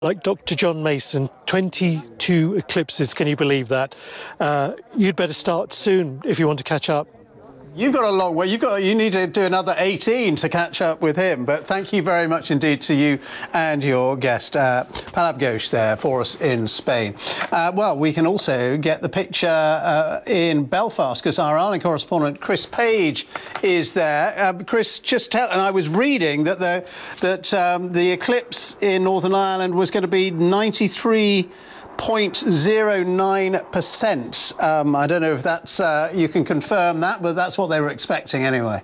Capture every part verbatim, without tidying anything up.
Like Doctor John Mason, twenty-two eclipses, can you believe that? Uh, you'd better start soon if you want to catch up. You've got a long way. You've got. You need to do another eighteen to catch up with him. But thank you very much indeed to you and your guest, uh, Pallab Ghosh, there for us in Spain. Uh, well, we can also get the picture uh, in Belfast because our Ireland correspondent Chris Page is there. Uh, Chris, just tell. And I was reading that the that um, the eclipse in Northern Ireland was going to be ninety-three point zero nine percent. Um, I don't know if that's uh, you can confirm that, but that's what they were expecting anyway.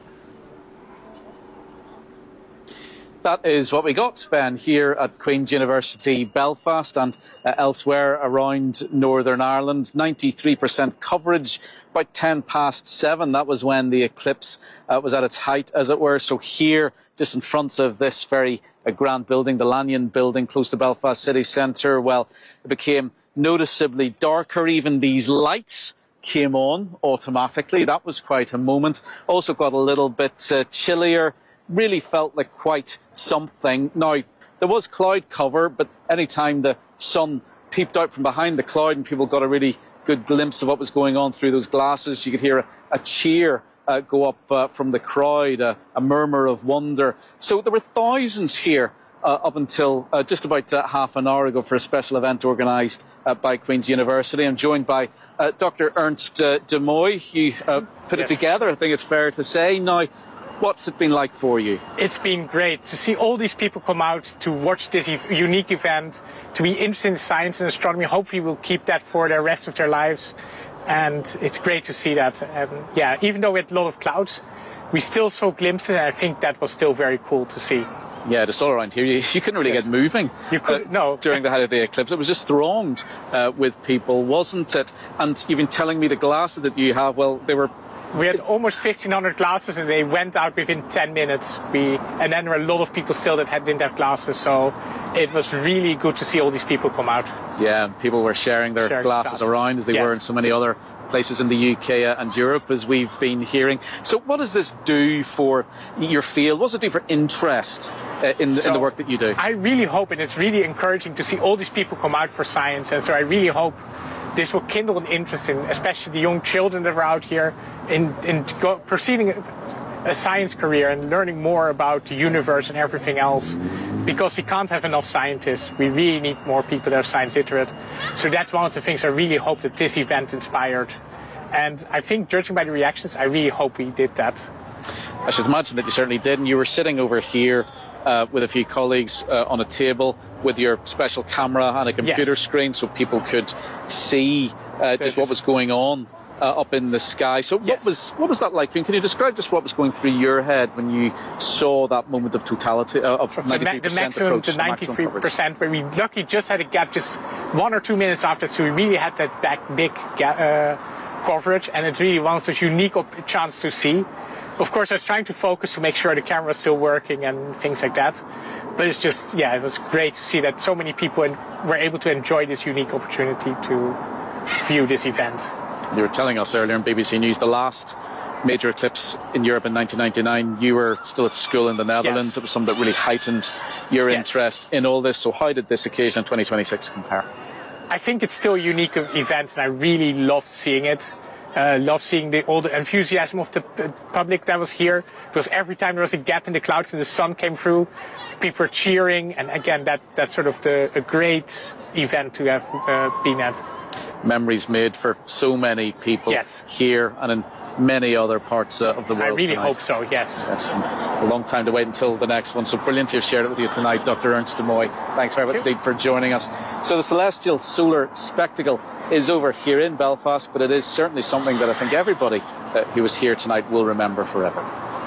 That is what we got, Ben, here at Queen's University Belfast and uh, elsewhere around Northern Ireland. ninety-three percent coverage, about ten past seven. That was when the eclipse uh, was at its height, as it were. So here, just in front of this very uh, grand building, the Lanyon building, close to Belfast city centre, well, it became noticeably darker. Even these lights came on automatically. That was quite a moment. Also got a little bit uh, chillier. Really felt like quite something. Now, there was cloud cover, but any time the sun peeped out from behind the cloud and people got a really good glimpse of what was going on through those glasses, you could hear a, a cheer uh, go up uh, from the crowd, uh, a murmur of wonder. So there were thousands here uh, up until uh, just about uh, half an hour ago for a special event organised uh, by Queen's University. I'm joined by uh, Doctor Ernst uh, de Moy. You uh, put yes. it together, I think it's fair to say. Now, what's it been like for you? It's been great to see all these people come out to watch this e unique event, to be interested in science and astronomy. Hopefully we'll keep that for the rest of their lives. And it's great to see that. And yeah, even though we had a lot of clouds, we still saw glimpses, and I think that was still very cool to see. Yeah, just all around here, you, you couldn't really yes. get moving you could, uh, no. during the height of the eclipse. It was just thronged uh, with people, wasn't it? And you've been telling me the glasses that you have, well, they were... We had almost fifteen hundred glasses and they went out within ten minutes. We, and then there were a lot of people still that had, didn't have glasses, so it was really good to see all these people come out. Yeah, people were sharing their sharing glasses, glasses around as they yes. were in so many other places in the U K and Europe, as we've been hearing. So what does this do for your field? What does it do for interest uh, in, the, so in the work that you do? I really hope, and it's really encouraging to see all these people come out for science, and so I really hope this will kindle an interest in, especially the young children that are out here, in, in go, proceeding a, a science career and learning more about the universe and everything else. Because we can't have enough scientists. We really need more people that are science literate. So that's one of the things I really hope that this event inspired. And I think, judging by the reactions, I really hope we did that. I should imagine that you certainly did. And you were sitting over here Uh, with a few colleagues uh, on a table with your special camera and a computer yes. screen so people could see uh, just what was going on uh, up in the sky. So yes. what was what was that like for you? Can you describe just what was going through your head when you saw that moment of totality, uh, of ninety-three percent the maximum, approach, the ninety-three percent, where we luckily just had a gap just one or two minutes after, so we really had that back big uh, coverage, and it's really one of those unique chances to see. Of course, I was trying to focus to make sure the camera was still working and things like that. But it's just, yeah, it was great to see that so many people were able to enjoy this unique opportunity to view this event. You were telling us earlier on B B C News, the last major eclipse in Europe in nineteen ninety-nine, you were still at school in the Netherlands. Yes. It was something that really heightened your yes. interest in all this. So how did this occasion in twenty twenty-six compare? I think it's still a unique event, and I really loved seeing it. Uh, love seeing the, all the enthusiasm of the public that was here, because every time there was a gap in the clouds and the sun came through, people were cheering, and again, that, that's sort of the, a great event to have uh, been at. Memories made for so many people yes. here and in many other parts uh, of the world. I really tonight. hope so, yes. yes. A long time to wait until the next one. So brilliant to have shared it with you tonight, Doctor Ernst de Moy. Thanks very much indeed for joining us. So the celestial solar spectacle is over here in Belfast, but it is certainly something that I think everybody uh, who was here tonight will remember forever.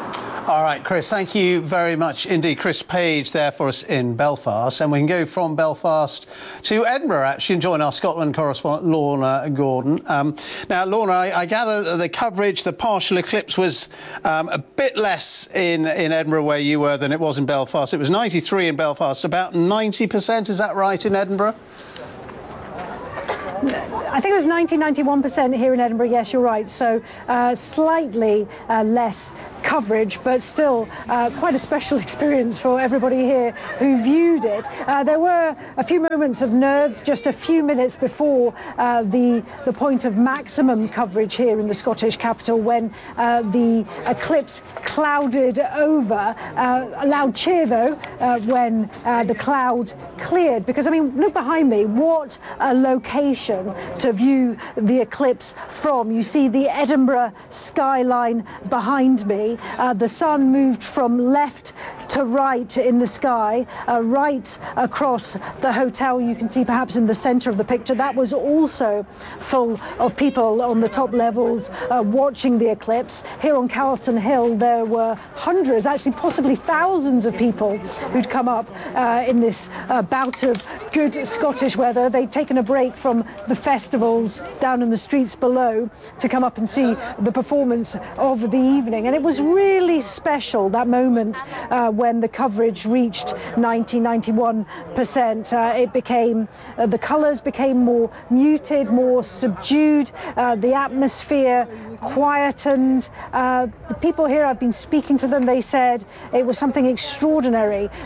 All right, Chris, thank you very much indeed. Chris Page there for us in Belfast. And we can go from Belfast to Edinburgh, actually, and join our Scotland correspondent, Lorna Gordon. Um, now, Lorna, I, I gather that the coverage, the partial eclipse was um, a bit less in, in Edinburgh where you were than it was in Belfast. It was ninety-three in Belfast, about ninety percent, is that right, in Edinburgh? I think it was ninety, ninety-one percent here in Edinburgh. Yes, you're right. So uh, slightly uh, less coverage, but still uh, quite a special experience for everybody here who viewed it. Uh, there were a few moments of nerves just a few minutes before uh, the the point of maximum coverage here in the Scottish capital, when uh, the eclipse clouded over. Uh, a loud cheer though uh, when uh, the cloud cleared, because I mean, look behind me, what a location to view the eclipse from. You see the Edinburgh skyline behind me. Uh, the sun moved from left to right in the sky, uh, right across the hotel you can see perhaps in the centre of the picture. That was also full of people on the top levels uh, watching the eclipse. Here on Carlton Hill there were hundreds, actually possibly thousands of people who'd come up uh, in this uh, bout of good Scottish weather. They'd taken a break from the festivals down in the streets below to come up and see the performance of the evening. And it was really special, that moment uh, when the coverage reached ninety, ninety-one percent. Uh, it became, uh, the colours became more muted, more subdued, uh, the atmosphere quietened. Uh, the people here, I've been speaking to them, they said it was something extraordinary